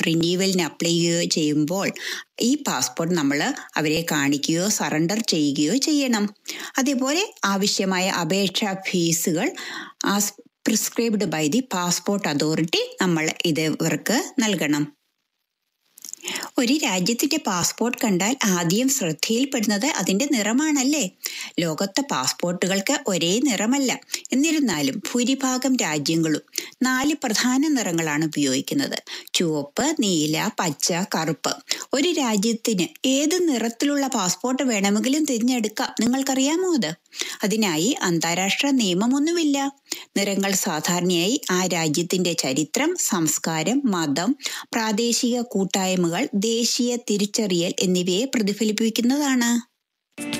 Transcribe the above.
റിന്യൂവലിന് apply ചെയ്യുകയോ ചെയ്യുമ്പോൾ ഈ പാസ്പോർട്ട് നമ്മൾ അവരെ കാണിക്കുകയോ സറണ്ടർ ചെയ്യുകയോ ചെയ്യണം. അതേപോലെ ആവശ്യമായ അപേക്ഷാ ഫീസുകൾ as prescribed by the passport authority നമ്മൾ ഇവർക്ക് നൽകണം. ഒരു രാജ്യത്തിന്റെ പാസ്പോർട്ട് കണ്ടാൽ ആദ്യം ശ്രദ്ധയിൽപ്പെടുന്നത് അതിന്റെ നിറമാണല്ലേ? ലോകത്തെ പാസ്പോർട്ടുകൾക്ക് ഒരേ നിറമല്ല. എന്നിരുന്നാലും ഭൂരിഭാഗം രാജ്യങ്ങളും 4 പ്രധാന നിറങ്ങളാണ് ഉപയോഗിക്കുന്നത്: ചുവപ്പ്, നീല, പച്ച, കറുപ്പ്. ഒരു രാജ്യത്തിന് ഏത് നിറത്തിലുള്ള പാസ്പോർട്ട് വേണമെങ്കിലും തിരഞ്ഞെടുക്കാം. നിങ്ങൾക്കറിയാമോ അത്? അതിനായി അന്താരാഷ്ട്ര നിയമമൊന്നുമില്ല. നിറങ്ങൾ സാധാരണയായി ആ രാജ്യത്തിന്റെ ചരിത്രം, സംസ്കാരം, മതം, പ്രാദേശിക കൂട്ടായ്മകൾ, ദേശീയ തിരിച്ചറിയൽ എന്നിവയെ പ്രതിഫലിപ്പിക്കുന്നതാണ്.